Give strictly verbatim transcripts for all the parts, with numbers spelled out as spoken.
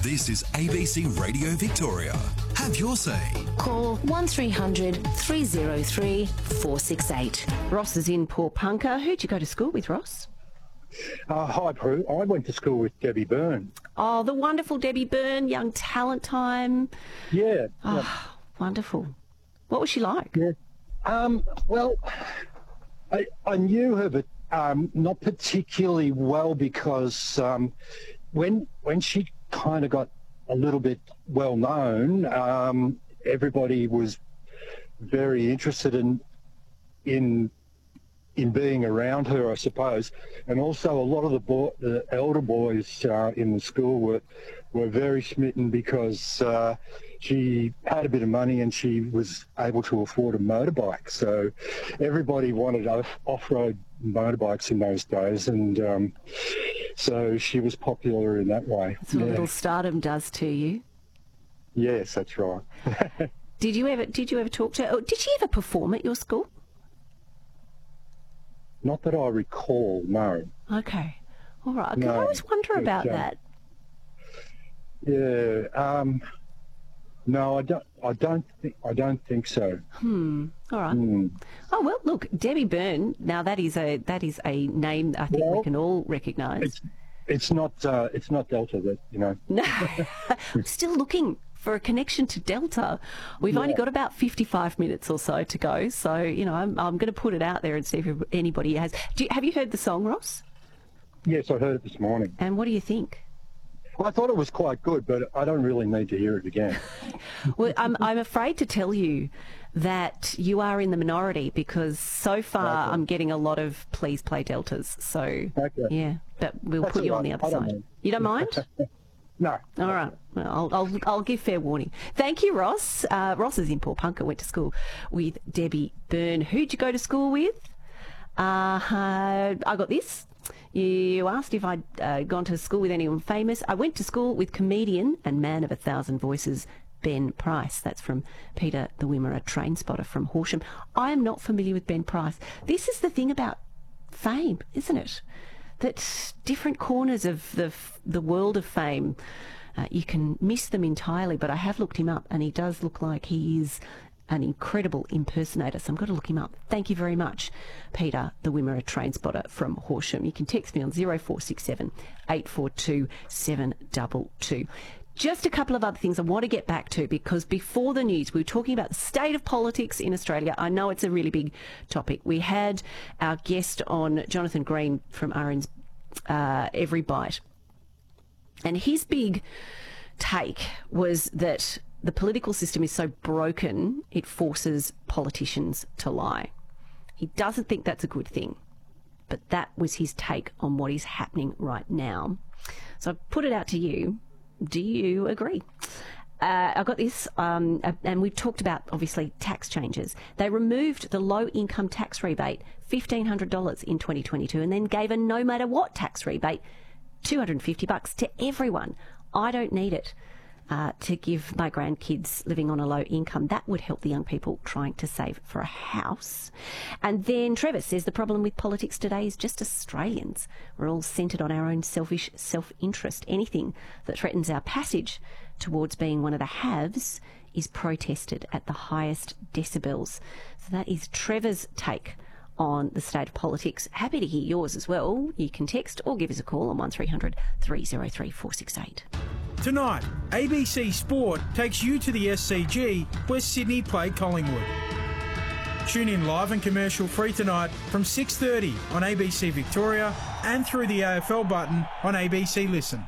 This is A B C Radio Victoria. Have your say. Call one three hundred three oh three four six eight. Ross is in Pawnpumka. Who'd you go to school with, Ross? Uh, hi, Prue. I went to school with Debbie Byrne. Oh, the wonderful Debbie Byrne, Young Talent Time. Yeah. Oh, yeah. Wonderful. What was she like? Yeah. Um, well, I, I knew her, but um, not particularly well because um, when when she kind of got a little bit well known, um, everybody was very interested in in in being around her, I suppose, and also a lot of the, boy, the elder boys uh, in the school were were very smitten because uh, she had a bit of money and she was able to afford a motorbike. So everybody wanted off- off-road motorbikes in those days, and um, so she was popular in that way. That's what yeah. a little stardom does to you. Yes, that's right. Did you ever? Did you ever talk to her? Oh, did she ever perform at your school? Not that I recall, no. Okay, all right. Because No, I always wonder but, about um, that. Yeah. Um, no, I don't. I don't think. I don't think so. Hmm. All right. Hmm. Oh well, look, Debbie Byrne. Now that is a that is a name I think Well, we can all recognise. It's it's not uh, it's not Delta that you know. No, I'm still looking for a connection to Delta. We've only Yeah. got about fifty-five minutes or so to go. So, you know, I'm, I'm going to put it out there and see if anybody has. Do you, have you heard the song, Ross? Yes, I heard it this morning. And what do you think? Well, I thought it was quite good, but I don't really need to hear it again. Well, I'm, I'm afraid to tell you that you are in the minority because so far Okay. I'm getting a lot of please play Deltas. So, Okay. yeah, but we'll That's put you all on the right. other I don't side. mind. You don't mind? No. All right. Well, I'll, I'll, I'll give fair warning. Thank you, Ross. Uh, Ross is in Pawnpumka, went to school with Debbie Byrne. Who'd you go to school with? Uh, I got this. You asked if I'd uh, gone to school with anyone famous. I went to school with comedian and man of a thousand voices, Ben Price. That's from Peter the Wimmera, train spotter from Horsham. I am not familiar with Ben Price. This is the thing about fame, isn't it? That different corners of the the world of fame, uh, you can miss them entirely. But I have looked him up, and he does look like he is an incredible impersonator. So I'm going to look him up. Thank you very much, Peter, the Wimmera train spotter from Horsham. You can text me on zero four six seven eight four two seven two two. Just a couple of other things I want to get back to, because before the news we were talking about the state of politics in Australia. I know it's a really big topic. We had our guest on, Jonathan Green from R N's uh, Every Bite, and his big take was that the political system is so broken it forces politicians to lie. He doesn't think that's a good thing, but that was his take on what is happening right now. So I put it out to you. Do you agree? Uh, I got this, um, and we've talked about, obviously, tax changes. They removed the low-income tax rebate, fifteen hundred dollars in twenty twenty-two, and then gave a no-matter-what tax rebate, two hundred fifty bucks to everyone. I don't need it uh, to give my grandkids living on a low income. That would help the young people trying to save for a house. And then Trevor says the problem with politics today is just Australians. We're all centred on our own selfish self-interest. Anything that threatens our passage towards being one of the haves is protested at the highest decibels. So that is Trevor's take on the state of politics. Happy to hear yours as well. You can text or give us a call on one three hundred three oh three four six eight. Tonight, A B C Sport takes you to the S C G where Sydney play Collingwood. Tune in live and commercial free tonight from six thirty on A B C Victoria and through the A F L button on A B C Listen.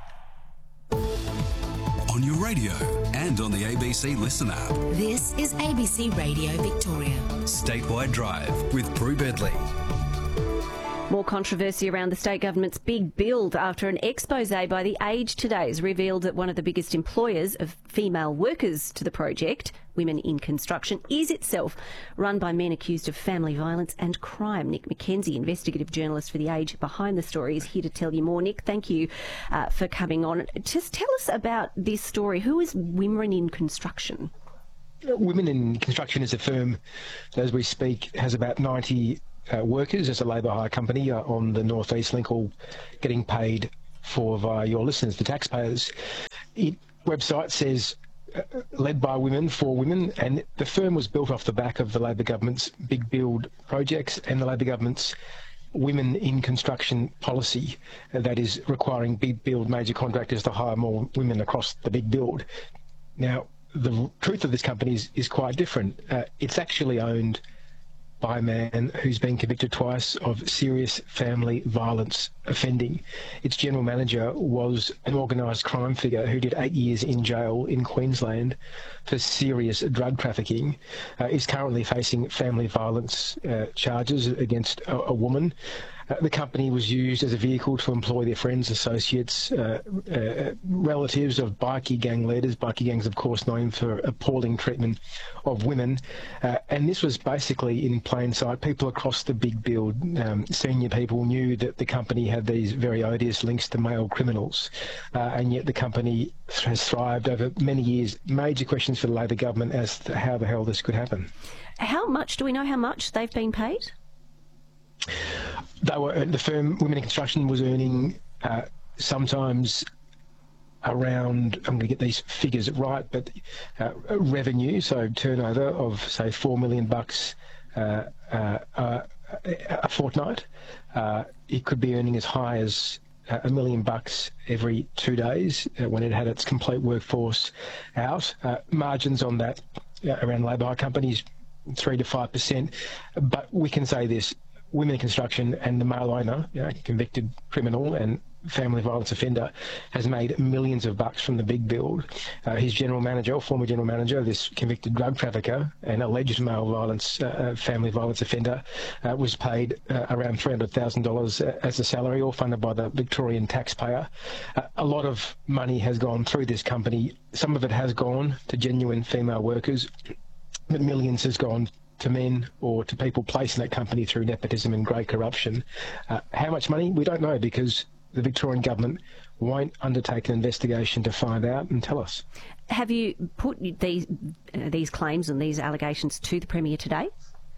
On your radio and on the A B C Listen app. This is A B C Radio Victoria. Statewide Drive with Prue Bedley. More controversy around the state government's big build after an expose by The Age today has revealed that one of the biggest employers of female workers to the project, Women in Construction, is itself run by men accused of family violence and crime. Nick McKenzie, investigative journalist for The Age, behind the story, is here to tell you more. Nick, thank you uh, for coming on. Just tell us about this story. Who is Women in Construction? Women in Construction is a firm that, as we speak, has about ninety uh, workers as a labour hire company uh, on the North East Link, all getting paid for via your listeners, the taxpayers. It website says uh, led by women for women, and the firm was built off the back of the Labor government's Big Build projects and the Labor government's Women in Construction policy, uh, that is requiring Big Build major contractors to hire more women across the Big Build. Now, the truth of this company is, is quite different. Uh, it's actually owned by a man who's been convicted twice of serious family violence offending. Its general manager was an organised crime figure who did eight years in jail in Queensland for serious drug trafficking, uh, is currently facing family violence uh, charges against a, a woman. Uh, the company was used as a vehicle to employ their friends, associates, uh, uh, relatives of bikie gang leaders. Bikie gangs, of course, known for appalling treatment of women. Uh, and this was basically in plain sight. People across the Big Build, um, senior people, knew that the company had these very odious links to male criminals. Uh, and yet the company has thrived over many years. Major questions for the Labor government as to how the hell this could happen. How much, do we know how much they've been paid? They were, the firm Women in Construction was earning uh, sometimes around, I'm going to get these figures right, but uh, revenue, so turnover of say four million bucks uh, uh, uh, a fortnight. Uh, it could be earning as high as uh, a million bucks every two days uh, when it had its complete workforce out. Uh, margins on that uh, around labour hire companies, three to five percent. But we can say this. Women in Construction and the male owner, you know, convicted criminal and family violence offender, has made millions of bucks from the Big Build. Uh, his general manager, or former general manager, this convicted drug trafficker and alleged male violence, uh, family violence offender, uh, was paid uh, around three hundred thousand dollars as a salary, all funded by the Victorian taxpayer. Uh, a lot of money has gone through this company. Some of it has gone to genuine female workers, but millions has gone to men or to people placed in that company through nepotism and grey corruption. Uh, how much money? We don't know, because the Victorian government won't undertake an investigation to find out and tell us. Have you put these uh, these claims and these allegations to the Premier today?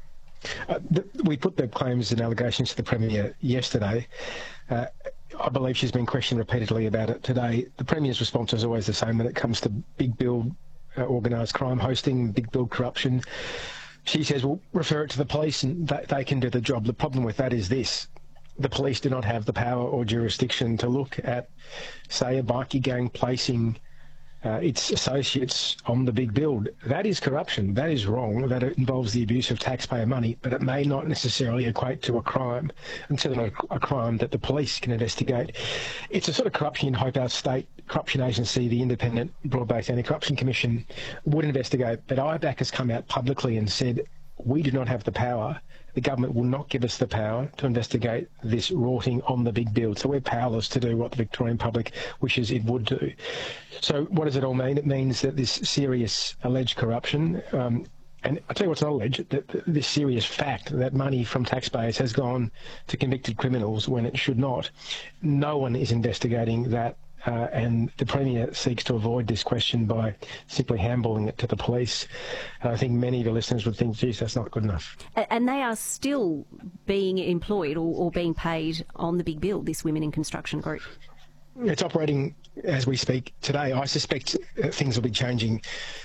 Uh, the, we put the claims and allegations to the Premier yesterday. Uh, I believe she's been questioned repeatedly about it today. The Premier's response is always the same when it comes to Big Build uh, organised crime hosting, Big Build corruption. She says, well, refer it to the police and they, they can do the job. The problem with that is this. The police do not have the power or jurisdiction to look at, say, a bikie gang placing uh, its associates on the Big Build. That is corruption. That is wrong. That involves the abuse of taxpayer money, but it may not necessarily equate to a crime, and certainly a, a crime that the police can investigate. It's a sort of corruption in hope our state corruption agency, the Independent Broad-Based Anti-Corruption Commission, would investigate, but I B A C has come out publicly and said, we do not have the power. The government will not give us the power to investigate this rorting on the Big Build. So we're powerless to do what the Victorian public wishes it would do. So what does it all mean? It means that this serious alleged corruption, um, and I'll tell you what's not alleged, that this serious fact that money from taxpayers has gone to convicted criminals when it should not. No one is investigating that. Uh, and the Premier seeks to avoid this question by simply handballing it to the police. And I think many of your listeners would think, geez, that's not good enough. And they are still being employed or, or being paid on the Big Build, this Women in Construction group? It's operating as we speak today. I suspect uh, things will be changing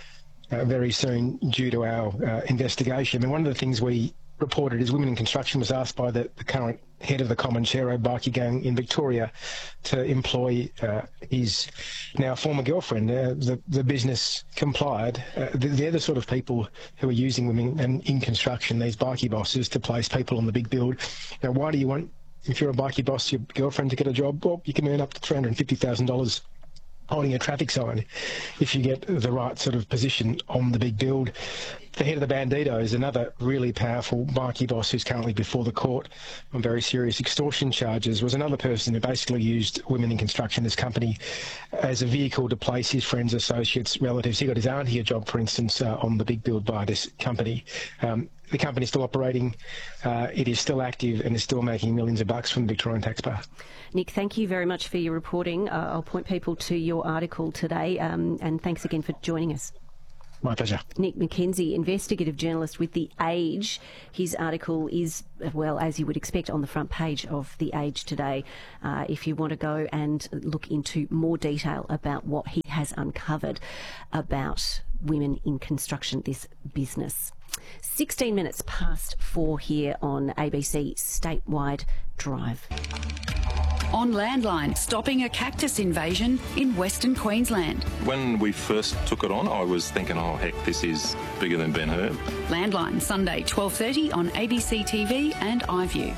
uh, very soon due to our uh, investigation. And one of the things we reported is Women in Construction was asked by the, the current head of the Comanchero bikie gang in Victoria to employ uh, his now former girlfriend. Uh, the, the business complied. Uh, they're the sort of people who are using women in, in construction, these bikie bosses, to place people on the Big Build. Now, why do you want, if you're a bikie boss, your girlfriend to get a job? Well, you can earn up to three hundred fifty thousand dollars holding a traffic sign if you get the right sort of position on the Big Build. The head of the Bandidos, another really powerful bikie boss who's currently before the court on very serious extortion charges, was another person who basically used Women in Construction, this company, as a vehicle to place his friends, associates, relatives. He got his auntie a job, for instance, uh, on the Big Build by this company. Um, the company's still operating, uh, it is still active, and is still making millions of bucks from the Victorian taxpayer. Nick, thank you very much for your reporting. Uh, I'll point people to your article today, um, and thanks again for joining us. My pleasure. Nick McKenzie, investigative journalist with The Age. His article is, well, as you would expect, on the front page of The Age today. Uh, if you want to go and look into more detail about what he has uncovered about women in construction, this business. sixteen minutes past four here on A B C Statewide Drive. On Landline, stopping a cactus invasion in Western Queensland. When we first took it on, I was thinking, oh, heck, this is bigger than Ben-Hur. Landline, Sunday, twelve thirty on A B C T V and iView.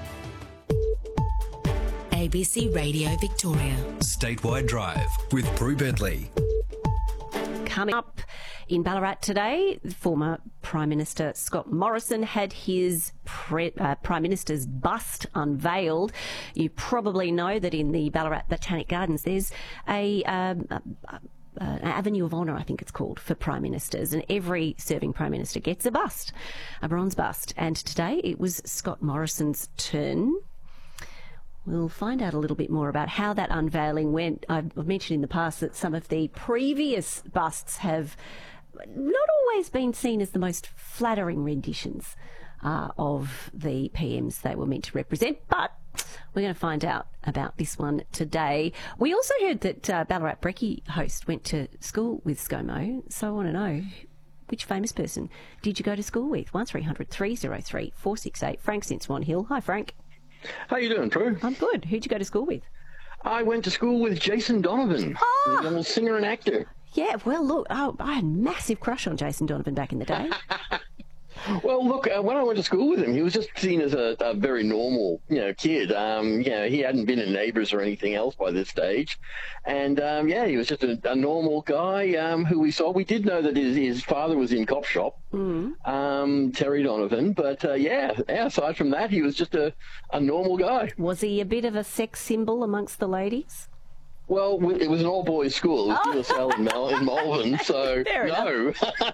A B C Radio Victoria. Statewide Drive with Prue Bentley. Coming up in Ballarat today, former Prime Minister Scott Morrison had his pre- uh, Prime Minister's bust unveiled. You probably know that in the Ballarat Botanic Gardens there's a... Um, a Uh, an Avenue of Honour, I think it's called, for Prime Ministers, and every serving Prime Minister gets a bust, a bronze bust. And today it was Scott Morrison's turn. We'll find out a little bit more about how that unveiling went. I've mentioned in the past that some of the previous busts have not always been seen as the most flattering renditions uh, of the P Ms they were meant to represent, but we're going to find out about this one today. We also heard that uh, Ballarat Brekkie host went to school with ScoMo, so I want to know, which famous person did you go to school with? one three hundred three oh three four six eight. Frank's in Swan Hill. Hi, Frank. How you doing, Prue? I'm good. Who'd you go to school with? I went to school with Jason Donovan, Oh! the little singer and actor. Yeah, well, look, oh, I had a massive crush on Jason Donovan back in the day. Well, look, uh, when I went to school with him, he was just seen as a, a very normal, you know, kid. Um, you know, he hadn't been in Neighbours or anything else by this stage. And, um, yeah, he was just a, a normal guy um, who we saw. We did know that his, his father was in Cop Shop, mm. um, Terry Donovan. But, uh, yeah, aside from that, he was just a, a normal guy. Was he a bit of a sex symbol amongst the ladies? Well, it was an all-boys school. It was Oh. De La Salle in, Mal- in Malvern, so Fair no.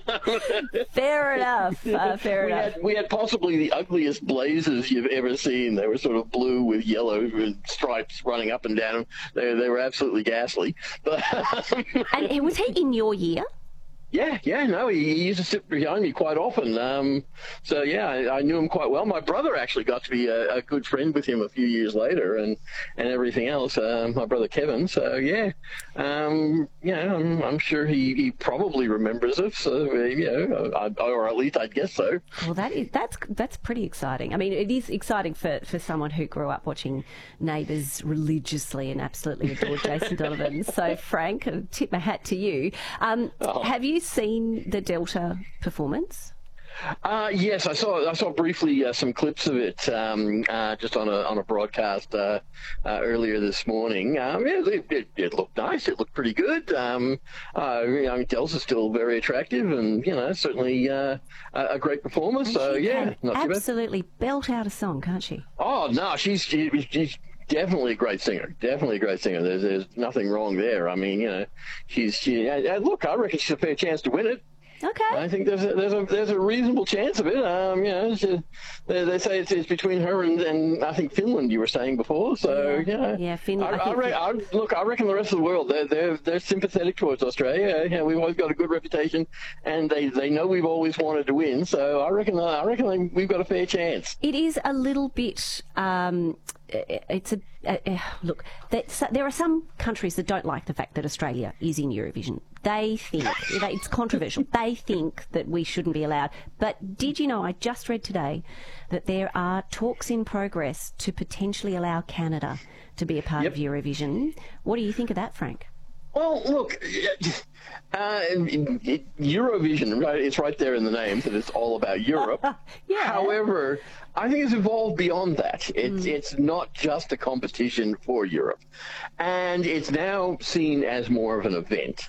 Fair enough. Uh, fair we enough. had, we had possibly the ugliest blazers you've ever seen. They were sort of blue with yellow and stripes running up and down. They, they were absolutely ghastly. But And, and was he in your year? yeah, yeah, no, he, he used to sit behind me quite often. Um, so, yeah, I, I knew him quite well. My brother actually got to be a, a good friend with him a few years later and, and everything else, uh, my brother Kevin. So, yeah, um, you know, I'm, I'm sure he, he probably remembers us, so, uh, you know, I, or at least I'd guess so. Well, that is, that's that's pretty exciting. I mean, it is exciting for, for someone who grew up watching Neighbours religiously and absolutely adored Jason Donovan. So, Frank, I tip my hat to you. Um, Oh. Have you seen the Delta performance? Uh, yes, I saw I saw briefly uh, some clips of it um, uh, just on a on a broadcast uh, uh, earlier this morning. Um, it, it, it looked nice. It looked pretty good. Um, uh, I mean, Delta's still very attractive, and you know, certainly uh, a, a great performer. And So she yeah, can not too bad. absolutely belt out a song, can't she? Oh no, she's she, she's definitely a great singer. Definitely a great singer. There's there's nothing wrong there. I mean, you know, she's she. Uh, look, I reckon she's a fair chance to win it. Okay. I think there's a, there's a there's a reasonable chance of it. Um, you know, it's a, they, they say it's, it's between her and, and I think Finland. You were saying before, so Yeah. yeah, Yeah, Finland- I, I I think re- I, look, I reckon the rest of the world they're they're they're sympathetic towards Australia. You know, we've always got a good reputation, and they, they know we've always wanted to win. So I reckon I reckon we've got a fair chance. It is a little bit. Um, it's a uh, uh, look. That, there are some countries that don't like the fact that Australia is in Eurovision. They think it's controversial. They think that we shouldn't be allowed. But did you know? I just read today that there are talks in progress to potentially allow Canada to be a part Yep. of Eurovision. What do you think of that, Frank? Well, look, uh, Eurovision, right? It's right there in the name that it's all about Europe. Yeah. However, I think it's evolved beyond that. It's it's not just a competition for Europe, and it's now seen as more of an event.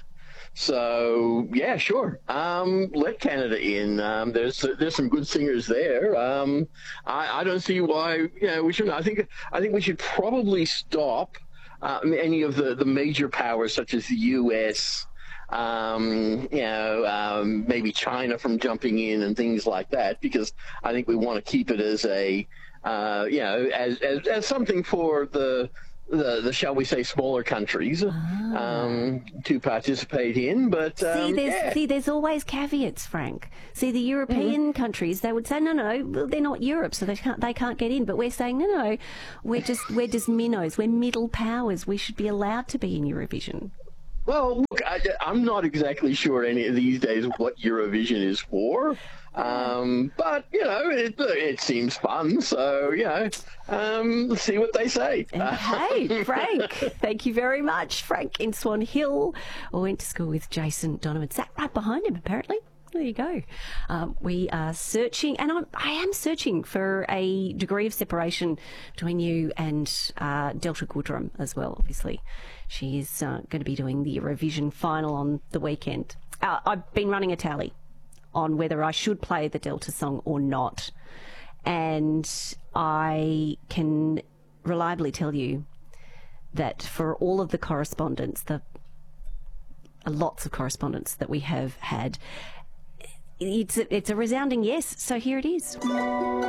So yeah, sure. Um, let Canada in. Um, there's there's some good singers there. Um, I, I don't see why you know, we shouldn't. I think I think we should probably stop uh, any of the, the major powers such as the U S. Um, you know, um, maybe China from jumping in and things like that, because I think we want to keep it as a uh, you know as, as as something for the the, the shall we say, smaller countries ah. um, to participate in. But um, see, there's yeah. see, there's always caveats, Frank. See, the European mm-hmm. countries, they would say, no, no, well, they're not Europe, so they can't they can't get in. But we're saying, no, no, we're just we're just minnows, we're middle powers. We should be allowed to be in Eurovision. Well, look, I, I'm not exactly sure any of these days what Eurovision is for. Um, but, you know, it, it seems fun. So, you know, um, let's see what they say. Hey, Frank, thank you very much. Frank in Swan Hill. I went to school with Jason Donovan. Sat right behind him, apparently. There you go. Um, we are searching, and I'm, I am searching for a degree of separation between you and uh, Delta Goodrum as well, obviously. She is uh, going to be doing the Eurovision final on the weekend. Uh, I've been running a tally on whether I should play the Delta song or not. And I can reliably tell you that for all of the correspondence, the lots of correspondence that we have had, it's a, it's a resounding yes. So here it is.